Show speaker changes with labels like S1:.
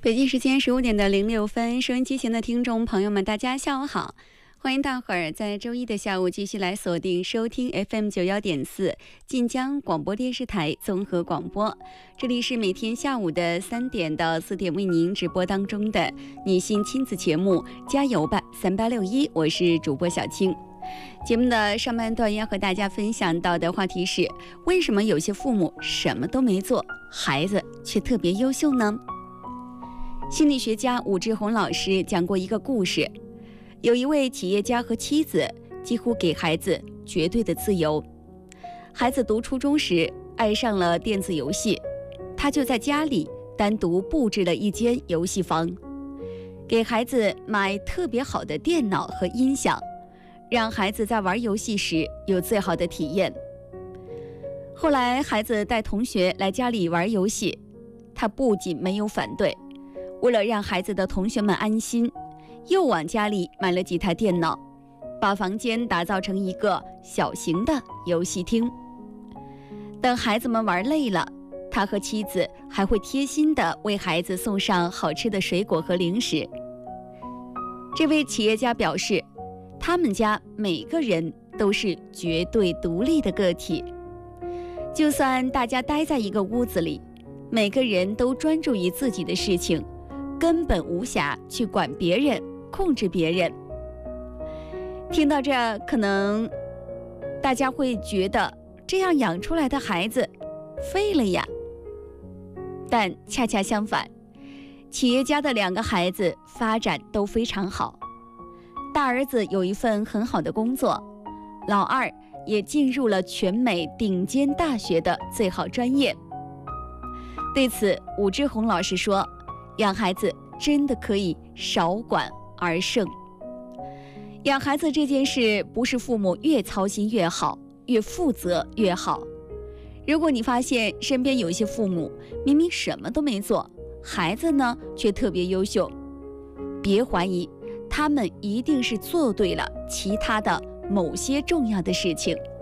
S1: 北京时间15:06，收音机前的听众朋友们，大家下午好，欢迎大伙儿在周一的下午继续来锁定收听 FM91.4晋江广播电视台综合广播。这里是每天下午的3点到4点为您直播当中的女性亲子节目《加油吧3861》，我是主播小青。节目的上半段要和大家分享到的话题是：为什么有些父母什么都没做，孩子却特别优秀呢？心理学家武志红老师讲过一个故事，有一位企业家和妻子几乎给孩子绝对的自由。孩子读初中时爱上了电子游戏，他就在家里单独布置了一间游戏房，给孩子买特别好的电脑和音响，让孩子在玩游戏时有最好的体验。后来孩子带同学来家里玩游戏，他不仅没有反对，为了让孩子的同学们安心，又往家里买了几台电脑，把房间打造成一个小型的游戏厅。等孩子们玩累了，他和妻子还会贴心地为孩子送上好吃的水果和零食。这位企业家表示，他们家每个人都是绝对独立的个体，就算大家待在一个屋子里，每个人都专注于自己的事情，根本无暇去管别人，控制别人。听到这，可能大家会觉得这样养出来的孩子废了呀。但恰恰相反，企业家的2个孩子发展都非常好。大儿子有一份很好的工作，老二也进入了全美顶尖大学的最好专业。对此，武志红老师说，养孩子真的可以少管而胜。养孩子这件事不是父母越操心越好，越负责越好。如果你发现身边有一些父母明明什么都没做，孩子呢却特别优秀，别怀疑，他们一定是做对了其他的某些重要的事情。